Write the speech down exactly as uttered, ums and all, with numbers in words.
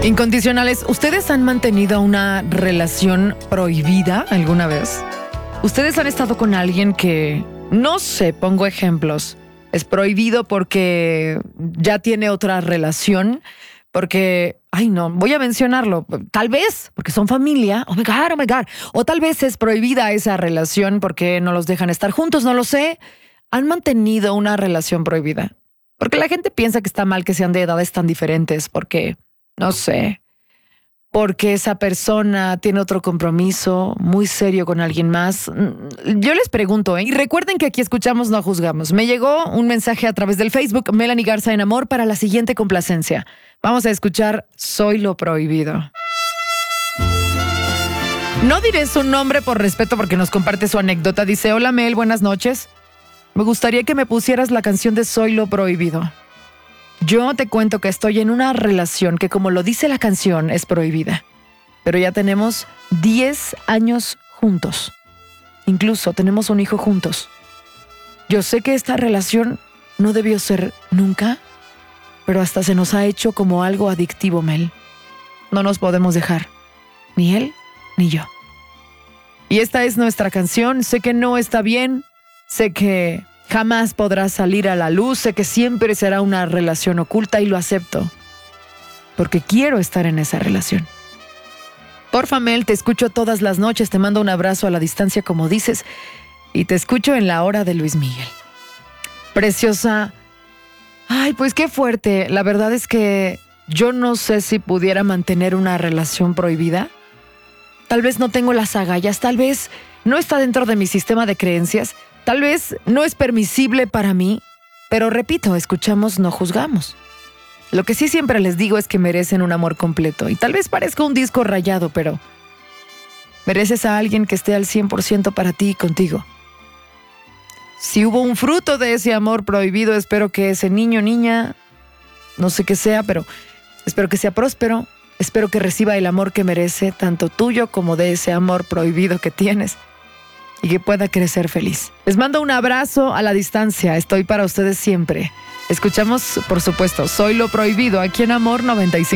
Incondicionales, ¿ustedes han mantenido una relación prohibida alguna vez? ¿Ustedes han estado con alguien que, no sé, pongo ejemplos, es prohibido porque ya tiene otra relación? Porque, ay no, voy a mencionarlo, tal vez porque son familia, oh my God, oh my God, o tal vez es prohibida esa relación porque no los dejan estar juntos, no lo sé. ¿Han mantenido una relación prohibida? Porque la gente piensa que está mal que sean de edades tan diferentes, porque, no sé, porque esa persona tiene otro compromiso muy serio con alguien más. Yo les pregunto, ¿eh? Y recuerden que aquí escuchamos, no juzgamos. Me llegó un mensaje a través del Facebook, Melanie Garza en Amor, para la siguiente complacencia. Vamos a escuchar Soy lo prohibido. No diré su nombre por respeto porque nos comparte su anécdota. Dice, hola Mel, buenas noches. Me gustaría que me pusieras la canción de Soy lo prohibido. Yo te cuento que estoy en una relación que, como lo dice la canción, es prohibida. Pero ya tenemos diez años juntos. Incluso tenemos un hijo juntos. Yo sé que esta relación no debió ser nunca, pero hasta se nos ha hecho como algo adictivo, Mel. No nos podemos dejar, ni él ni yo. Y esta es nuestra canción. Sé que no está bien, sé que jamás podrá salir a la luz, sé que siempre será una relación oculta y lo acepto, porque quiero estar en esa relación. Porfa, Mel, te escucho todas las noches, te mando un abrazo a la distancia como dices, y te escucho en la hora de Luis Miguel. Preciosa. Ay, pues qué fuerte. La verdad es que yo no sé si pudiera mantener una relación prohibida. Tal vez no tengo las agallas, tal vez no está dentro de mi sistema de creencias. Tal vez no es permisible para mí, pero repito, escuchamos, no juzgamos. Lo que sí siempre les digo es que merecen un amor completo. Y tal vez parezca un disco rayado, pero mereces a alguien que esté al cien por ciento para ti y contigo. Si hubo un fruto de ese amor prohibido, espero que ese niño o niña, no sé qué sea, pero espero que sea próspero. Espero que reciba el amor que merece, tanto tuyo como de ese amor prohibido que tienes. Y que pueda crecer feliz. Les mando un abrazo a la distancia. Estoy para ustedes siempre. Escuchamos, por supuesto, Soy lo prohibido aquí en Amor noventa y cinco.